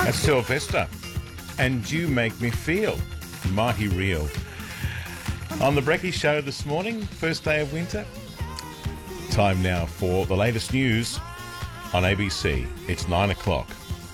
That's Sylvester. And You Make Me Feel. Mighty real. On the Brekkie Show this morning, first day of winter. Time now for the latest news on ABC. It's 9 o'clock.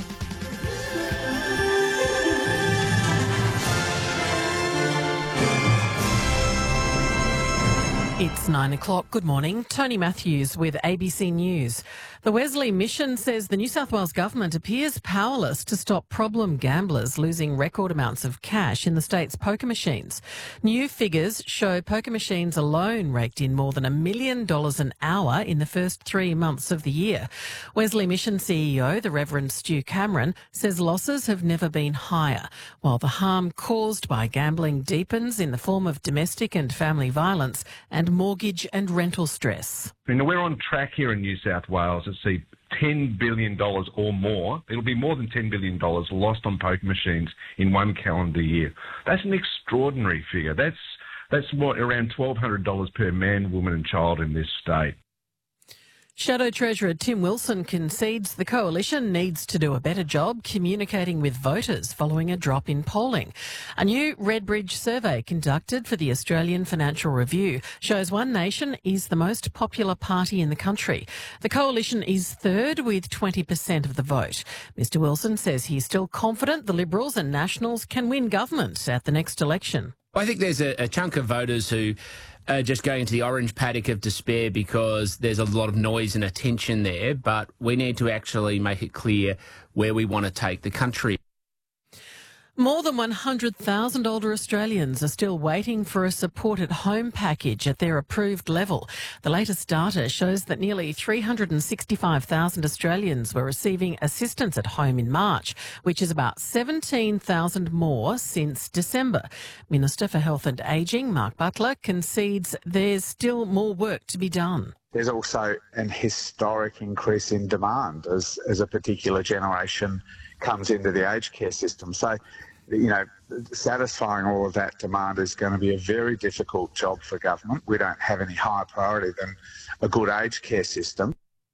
It's 9 o'clock. Good morning. Tony Matthews with ABC News. The Wesley Mission says the New South Wales government appears powerless to stop problem gamblers losing record amounts of cash in the state's poker machines. New figures show poker machines alone raked in more than $1 million an hour in the first 3 months of the year. Wesley Mission CEO, the Reverend Stu Cameron, says losses have never been higher, while the harm caused by gambling deepens in the form of domestic and family violence and mortgage and rental stress. We're on track here in New South Wales to see $10 billion or more. It'll be more than $10 billion lost on poker machines in one calendar year. That's an extraordinary figure. That's what, around $1,200 per man, woman and child in this state. Shadow Treasurer Tim Wilson concedes the coalition needs to do a better job communicating with voters following a drop in polling. A new Redbridge survey conducted for the Australian Financial Review shows One Nation is the most popular party in the country. The coalition is third with 20% of the vote. Mr Wilson says he's still confident the Liberals and Nationals can win government at the next election. I think there's a chunk of voters who are just going into the orange paddock of despair because there's a lot of noise and attention there, but we need to actually make it clear where we want to take the country. More than 100,000 older Australians are still waiting for a support at home package at their approved level. The latest data shows that nearly 365,000 Australians were receiving assistance at home in March, which is about 17,000 more since December. Minister for Health and Ageing, Mark Butler, concedes there's still more work to be done. There's also an historic increase in demand as a particular generation comes into the aged care system. So, satisfying all of that demand is going to be a very difficult job for government. We don't have any higher priority than a good aged care system.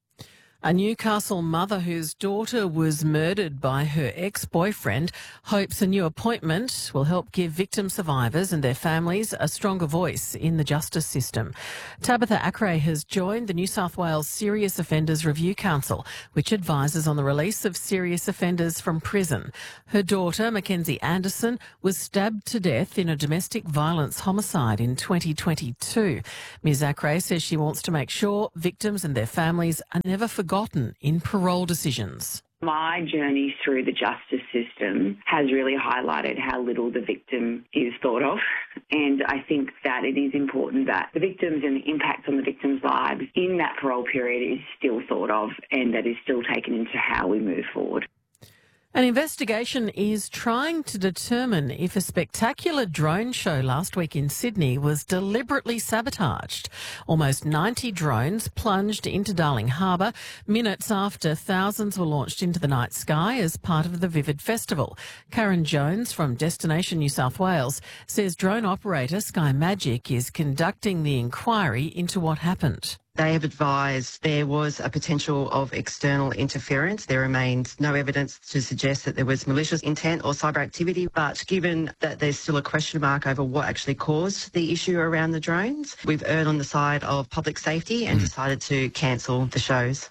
A Newcastle mother whose daughter was murdered by her ex-boyfriend hopes a new appointment will help give victim survivors and their families a stronger voice in the justice system. Tabitha Acray has joined the New South Wales Serious Offenders Review Council, which advises on the release of serious offenders from prison. Her daughter, Mackenzie Anderson, was stabbed to death in a domestic violence homicide in 2022. Ms Acray says she wants to make sure victims and their families are never forgotten in parole decisions. My journey through the justice system has really highlighted how little the victim is thought of, and I think that it is important that the victims and the impact on the victims' lives in that parole period is still thought of and that is still taken into how we move forward. An investigation is trying to determine if a spectacular drone show last week in Sydney was deliberately sabotaged. Almost 90 drones plunged into Darling Harbour minutes after thousands were launched into the night sky as part of the Vivid Festival. Karen Jones from Destination New South Wales says drone operator Sky Magic is conducting the inquiry into what happened. They have advised there was a potential of external interference. There remains no evidence to suggest that there was malicious intent or cyber activity, but given that there's still a question mark over what actually caused the issue around the drones, we've erred on the side of public safety and decided to cancel the shows.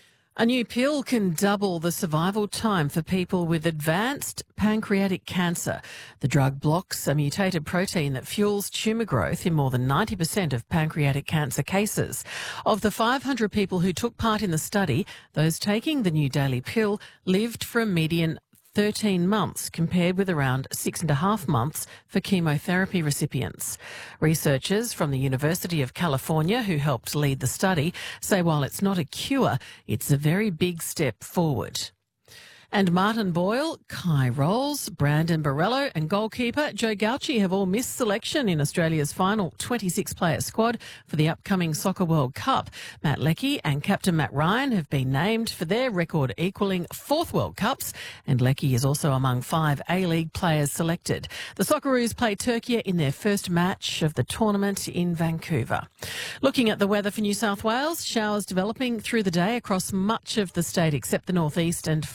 A new pill can double the survival time for people with advanced pancreatic cancer. The drug blocks a mutated protein that fuels tumour growth in more than 90% of pancreatic cancer cases. Of the 500 people who took part in the study, those taking the new daily pill lived for a median 13 months, compared with around 6.5 months for chemotherapy recipients. Researchers from the University of California, who helped lead the study, say while it's not a cure, it's a very big step forward. And Martin Boyle, Kai Rolls, Brandon Borrello and goalkeeper Joe Gauci have all missed selection in Australia's final 26-player squad for the upcoming Soccer World Cup. Matt Leckie and captain Matt Ryan have been named for their record-equalling 4th World Cups, and Leckie is also among 5 A-League players selected. The Socceroos play Turkey in their first match of the tournament in Vancouver. Looking at the weather for New South Wales, showers developing through the day across much of the state except the northeast and far northern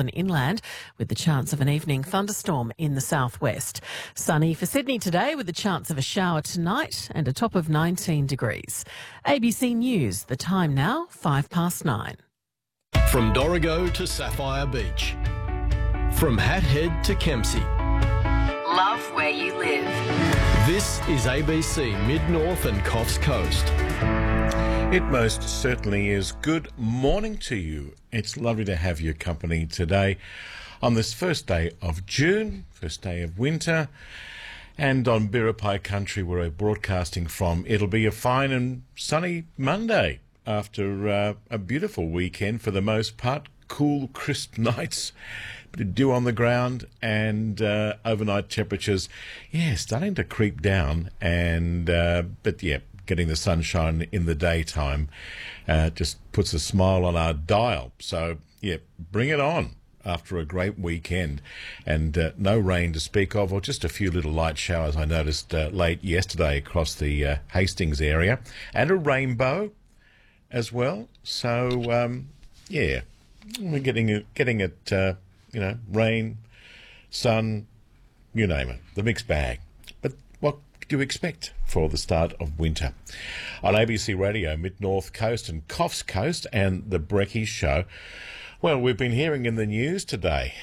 northern inland, with the chance of an evening thunderstorm in the southwest. Sunny for Sydney today, with the chance of a shower tonight and a top of 19 degrees. ABC News, the time now, 9:05. From Dorrigo to Sapphire Beach. From Hat Head to Kempsey. Love where you live. This is ABC Mid-North and Coffs Coast. It most certainly is. Good morning to you. It's lovely to have your company today on this first day of June, first day of winter, and on Biripi country where we're broadcasting from. It'll be a fine and sunny Monday after a beautiful weekend for the most part. Cool, crisp nights, bit of dew on the ground, and overnight temperatures, starting to creep down. And getting the sunshine in the daytime just puts a smile on our dial. So, bring it on after a great weekend. And no rain to speak of, or just a few little light showers I noticed late yesterday across the Hastings area. And a rainbow as well. So, we're getting it, rain, sun, you name it, the mixed bag. But what do you expect for the start of winter? On ABC Radio, Mid-North Coast and Coffs Coast and the Brekkie Show. Well, we've been hearing in the news today,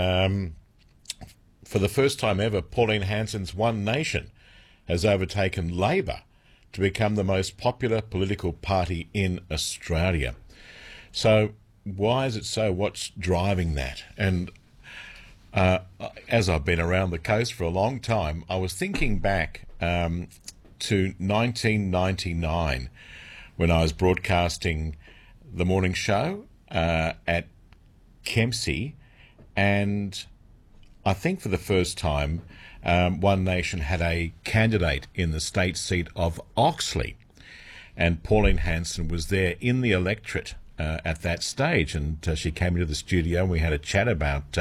for the first time ever, Pauline Hanson's One Nation has overtaken Labor to become the most popular political party in Australia. So why is it so? What's driving that? And as I've been around the coast for a long time, I was thinking back to 1999 when I was broadcasting the morning show at Kempsey, and I think for the first time One Nation had a candidate in the state seat of Oxley, and Pauline Hanson was there in the electorate at that stage, and she came into the studio and we had a chat about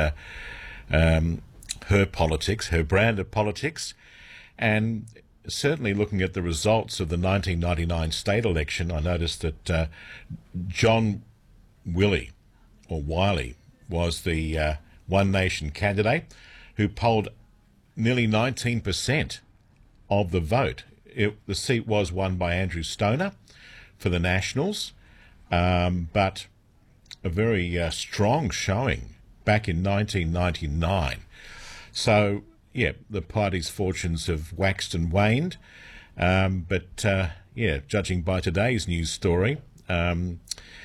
her politics, her brand of politics, and certainly looking at the results of the 1999 state election, I noticed that John Wiley was the One Nation candidate who polled nearly 19% of the vote. The seat was won by Andrew Stoner for the Nationals, but a very strong showing back in 1999. So, the party's fortunes have waxed and waned, but judging by today's news story,